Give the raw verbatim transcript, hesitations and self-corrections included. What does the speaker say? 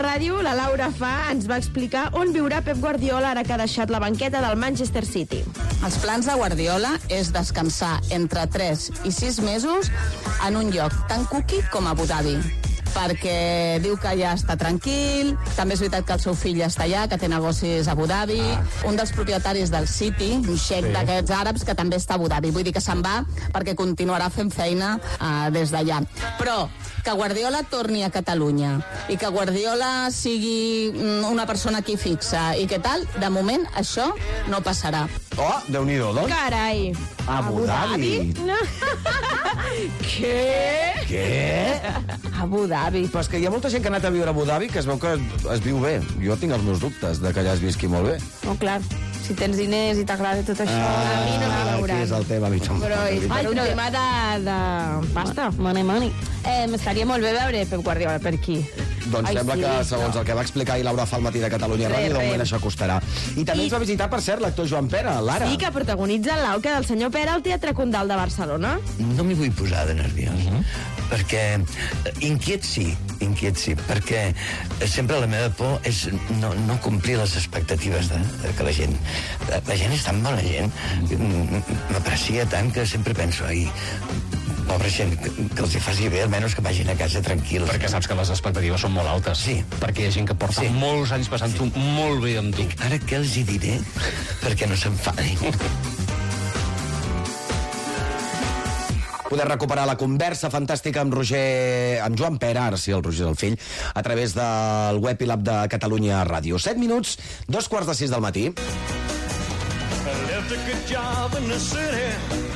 Ràdio, la Laura Fa ens va explicar on viurà Pep Guardiola ara que ha deixat la banqueta del Manchester City. Els plans de Guardiola és descansar entre tres i sis mesos en un lloc tan cuqui com Abu Dhabi, perquè diu que ja està tranquil. També és veritat que el seu fill ja està allà, que té negocis a Abu Dhabi. Ah. Un dels propietaris del City, un xec sí. d'aquests àrabs, que també està a Abu Dhabi. Vull dir que se'n va perquè continuarà fent feina uh, des d'allà. Però que Guardiola torni a Catalunya i que Guardiola sigui una persona aquí fixa i què tal, de moment això no passarà. Oh, Déu-n'hi-do, doncs. Carai. Abu Dhabi? No. Què? Què? Abu Dhabi. Però és que hi ha molta gent que ha anat a viure a Abu Dhabi que es veu que es viu bé. Jo tinc els meus dubtes de que allà es visqui molt bé. No, clar. Si tens diners i t'agrada tot això, ah, a mi no m'hi veuran. Aquí és el tema, a mi tampoc. Però és per un tema de, de pasta. Money, money. Eh, m'estaria molt bé veure Pep Guardiola per aquí. Doncs Ai, sembla sí, que, segons no. el que va explicar ahir Laura Fa al matí de Catalunya re, Ràdio, de moment això costarà. I també I... ens va visitar, per cert, l'actor Joan Pera, l'Ara. Sí, que protagonitza l'Auca del senyor Pera al Teatre Condal de Barcelona. No m'hi vull posar de nerviós, uh -huh. perquè inquiet sí, inquiet sí, perquè sempre la meva por és no, no complir les expectatives de, de que la gent... La gent és tan bona gent, m'aprecia tant que sempre penso, ai, pobra gent, que, que els hi faci bé, almenys que vagin a casa tranquils. Perquè saps que les expectatives són molt altes. Sí. Perquè hi ha gent que porta sí. molts anys passant-ho sí. molt bé amb tu. I ara què els hi diré perquè no s'enfadin? Poder recuperar la conversa fantàstica amb Roger, amb Joan Pera, ara sí, el Roger del fill, a través del web i l'app de Catalunya Ràdio. Set minuts, dos quarts de sis del matí. I left a good job in the city.